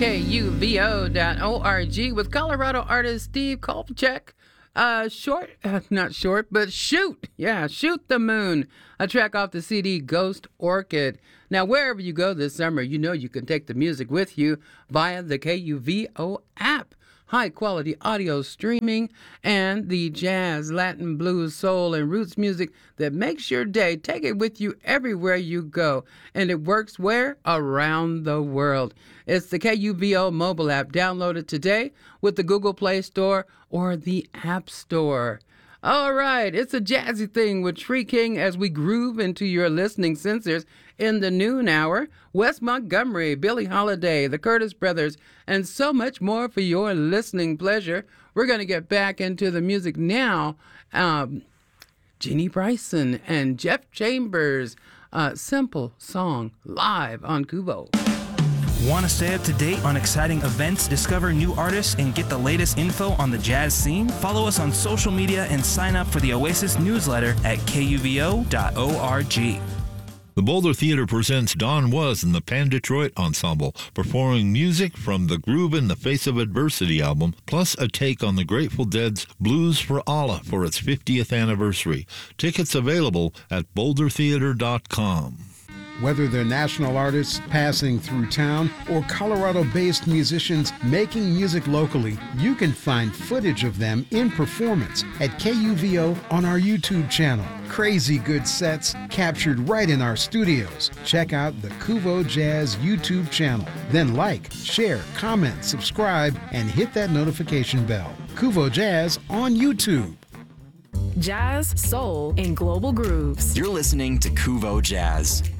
KUVO.org with Colorado artist Steve Kolchek. Not short, but Shoot. Yeah, Shoot the Moon, a track off the CD Ghost Orchid. Now, wherever you go this summer, you know you can take the music with you via the KUVO app. High-quality audio streaming and the jazz, Latin, blues, soul, and roots music that makes your day. Take it with you everywhere you go. And it works where? Around the world. It's the KUVO mobile app. Download it today with the Google Play Store or the App Store. All right, it's a jazzy thing with Tree King as we groove into your listening sensors in the noon hour. Wes Montgomery, Billie Holiday, the Curtis Brothers, and so much more for your listening pleasure. We're going to get back into the music now. Jeannie Bryson and Jeff Chambers, Simple Song, live on Kuvo. Want to stay up to date on exciting events, discover new artists, and get the latest info on the jazz scene? Follow us on social media and sign up for the Oasis newsletter at kuvo.org. The Boulder Theater presents Don Was and the Pan Detroit Ensemble, performing music from the Groove in the Face of Adversity album, plus a take on the Grateful Dead's Blues for Allah for its 50th anniversary. Tickets available at bouldertheater.com. Whether they're national artists passing through town or Colorado-based musicians making music locally, you can find footage of them in performance at KUVO on our YouTube channel. Crazy good sets captured right in our studios. Check out the Kuvo Jazz YouTube channel. Then like, share, comment, subscribe, and hit that notification bell. Kuvo Jazz on YouTube. Jazz, soul, and global grooves. You're listening to Kuvo Jazz.